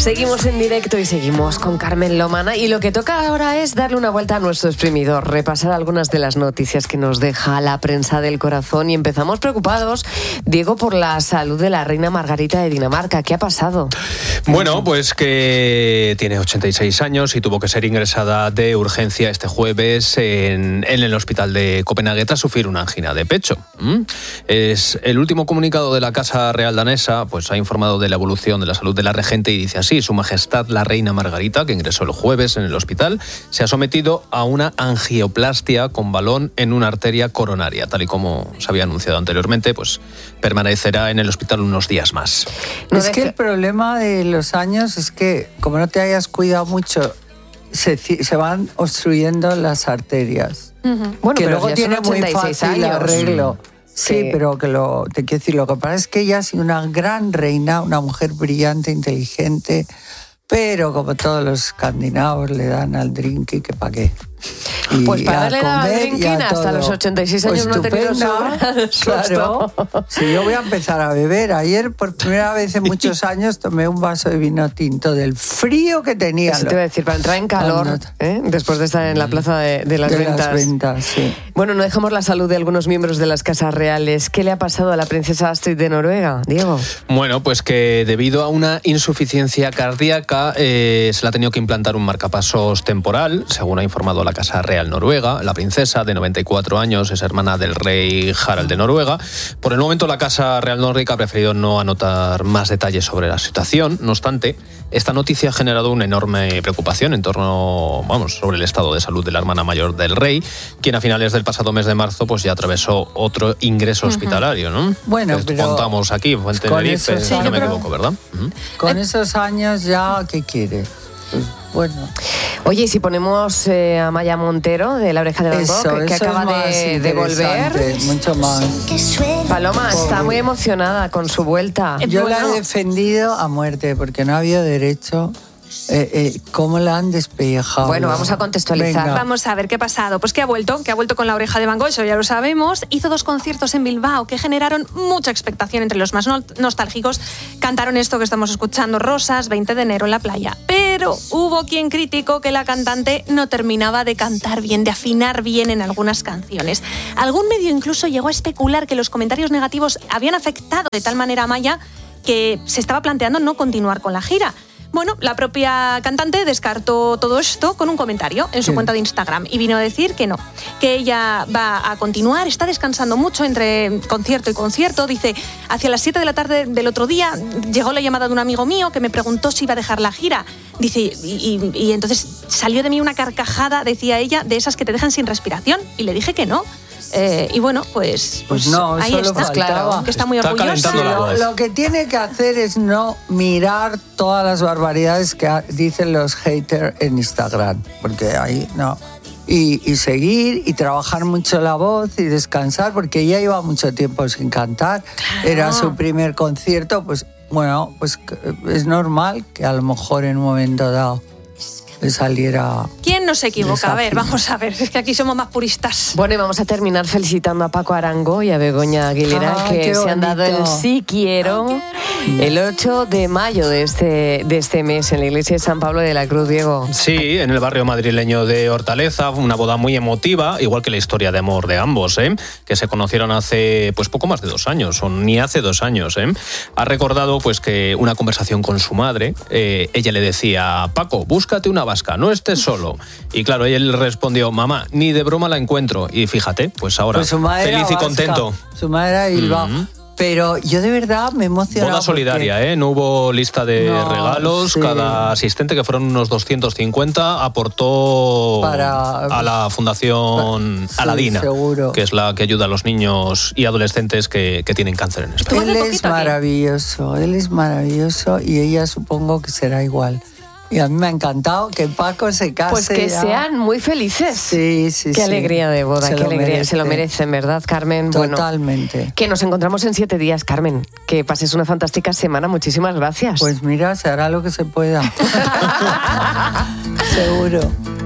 Seguimos en directo y seguimos con Carmen Lomana, y lo que toca ahora es darle una vuelta a nuestro exprimidor, repasar algunas de las noticias que nos deja la prensa del corazón, y empezamos preocupados, Diego, por la salud de la reina Margarita de Dinamarca. ¿Qué ha pasado? Bueno, pues que tiene 86 años y tuvo que ser ingresada de urgencia este jueves en el hospital de Copenhague tras sufrir una angina de pecho. Es el último comunicado de la Casa Real danesa, pues ha informado de la evolución de la salud de la regente y dice así: Su Majestad la Reina Margarita, que ingresó el jueves en el hospital, se ha sometido a una angioplastia con balón en una arteria coronaria. Tal y como se había anunciado anteriormente, pues permanecerá en el hospital unos días más. Es que el problema de los años es que, como no te hayas cuidado mucho, se van obstruyendo las arterias. Bueno, que pero luego ya tiene son muy 86 fácil años. arreglo. Sí, Sí. pero te quiero decir, lo que pasa es que ella ha sido una gran reina, una mujer brillante, inteligente, pero como todos los escandinavos le dan al drinking, que pa' qué. Pues para haberle dado al comer y drinking a hasta todo. los 86 años no ha tenido Estupendo, claro. Si yo voy a empezar a beber, ayer por primera vez en muchos años tomé un vaso de vino tinto del frío que tenía. Eso te voy a decir, para entrar en calor, después de estar en la plaza de las ventas. Sí. Bueno, no dejamos la salud de algunos miembros de las casas reales. ¿Qué le ha pasado a la princesa Astrid de Noruega, Diego? Bueno, pues que debido a una insuficiencia cardíaca se le ha tenido que implantar un marcapasos temporal, según ha informado la Casa Real Noruega. La princesa, de 94 años, es hermana del rey Harald de Noruega. Por el momento, la Casa Real Nórdica ha preferido no anotar más detalles sobre la situación. No obstante, esta noticia ha generado una enorme preocupación en torno, sobre el estado de salud de la hermana mayor del rey, quien a finales del pasado mes de marzo pues ya atravesó otro ingreso hospitalario, ¿no? Bueno, pero contamos aquí, en Tenerife, si no me equivoco, ¿verdad? Con esos años ya, ¿qué quiere? Pues bueno. Oye, y si ponemos a Maya Montero, de La Oreja de Van Gogh, que acaba de volver. Mucho más. Paloma está muy emocionada con su vuelta. Yo la he defendido a muerte porque no había derecho. ¿Cómo la han despellejado? Bueno, vamos a contextualizar. Venga. Vamos a ver qué ha pasado. Pues que ha vuelto con La Oreja de Van Gogh, eso ya lo sabemos. Hizo 2 conciertos en Bilbao que generaron mucha expectación entre los más nostálgicos. Cantaron esto que estamos escuchando, Rosas, 20 de enero en la playa. Pero hubo quien criticó que la cantante no terminaba de cantar bien, de afinar bien en algunas canciones. Algún medio incluso llegó a especular que los comentarios negativos habían afectado de tal manera a Maya que se estaba planteando no continuar con la gira. Bueno, la propia cantante descartó todo esto con un comentario en su cuenta de Instagram y vino a decir que no, que ella va a continuar, está descansando mucho entre concierto y concierto. Dice, hacia las 7 de la tarde del otro día llegó la llamada de un amigo mío que me preguntó si iba a dejar la gira. Dice, y entonces salió de mí una carcajada, decía ella, de esas que te dejan sin respiración, y le dije que no. Y bueno, pues no, ahí solo está, faltaba. que está muy orgullosa. Lo que tiene que hacer es no mirar todas las barbaridades que dicen los haters en Instagram, porque ahí no. Y seguir y trabajar mucho la voz y descansar, porque ella lleva mucho tiempo sin cantar. Claro. Era su primer concierto, pues bueno, pues es normal que a lo mejor en un momento dado le saliera. ¿Quién no se equivoca? A ver, vamos a ver, es que aquí somos más puristas. Bueno, y vamos a terminar felicitando a Paco Arango y a Begoña Aguilera, que se han dado el sí quiero el 8 de mayo de este mes en la iglesia de San Pablo de la Cruz, Diego. Sí, en el barrio madrileño de Hortaleza, una boda muy emotiva, igual que la historia de amor de ambos, que se conocieron hace pues poco más de 2 años, o ni hace 2 años. Ha recordado pues que una conversación con su madre, ella le decía, Paco, búscate una vasca, no estés solo. Y claro, él le respondió, mamá, ni de broma la encuentro. Y fíjate, pues ahora, pues feliz y contento. Su madre era de Bilbao. Pero yo de verdad me emocionaba. Boda solidaria, no hubo lista de regalos. Sí. Cada asistente, que fueron unos 250, aportó a la Fundación Aladina, seguro, que es la que ayuda a los niños y adolescentes que tienen cáncer en España. Él es maravilloso y ella supongo que será igual. Y a mí me ha encantado que Paco se case. Pues que sean muy felices. Sí. Qué alegría de boda, qué alegría. Se lo merecen, ¿verdad, Carmen? Totalmente. Bueno, que nos encontramos en 7 días, Carmen. Que pases una fantástica semana. Muchísimas gracias. Pues mira, se hará lo que se pueda. Seguro.